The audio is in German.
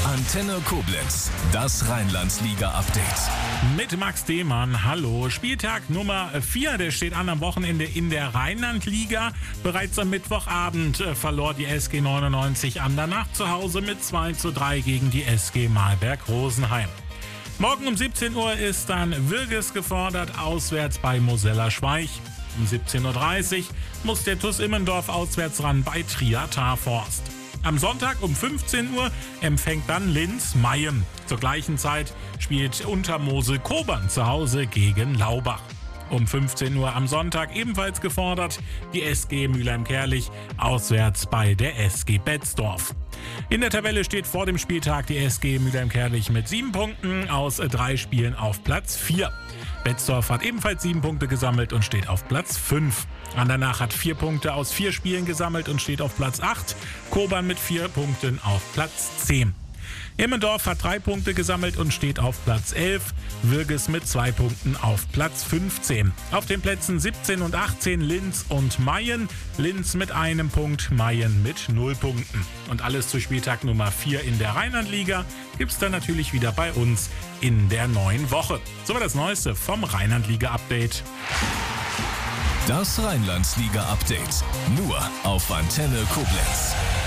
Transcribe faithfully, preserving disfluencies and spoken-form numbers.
Antenne Koblenz, das Rheinland-Liga-Update. Mit Max Demann, hallo. Spieltag Nummer vier, der steht an am Wochenende in der Rheinland-Liga. Bereits am Mittwochabend verlor die S G neunundneunzig Andernach zu Hause mit zwei zu drei gegen die S G Malberg-Rosenheim. Morgen um siebzehn Uhr ist dann Würges gefordert, auswärts bei Mosella Schweich. Um siebzehn Uhr dreißig muss der T U S Immendorf auswärts ran bei Trier Tarforst. Am Sonntag um fünfzehn Uhr empfängt dann Linz Mayen. Zur gleichen Zeit spielt Untermosel Kobern zu Hause gegen Laubach. Um fünfzehn Uhr am Sonntag ebenfalls gefordert die S G Mülheim-Kärlich auswärts bei der S G Betzdorf. In der Tabelle steht vor dem Spieltag die S G Mülheim-Kärlich mit sieben Punkten aus drei Spielen auf Platz vier. Betzdorf hat ebenfalls sieben Punkte gesammelt und steht auf Platz fünf. Andernach hat vier Punkte aus vier Spielen gesammelt und steht auf Platz acht. Kobern mit vier Punkten auf Platz zehn. Immendorf hat drei Punkte gesammelt und steht auf Platz elf. Würges mit zwei Punkten auf Platz fünfzehn. Auf den Plätzen siebzehn und achtzehn Linz und Mayen. Linz mit einem Punkt, Mayen mit null Punkten. Und alles zu Spieltag Nummer vier in der Rheinland-Liga gibt's dann natürlich wieder bei uns in der neuen Woche. So war das Neueste vom Rheinland-Liga-Update. Das Rheinland-Liga-Update. Nur auf Antenne Koblenz.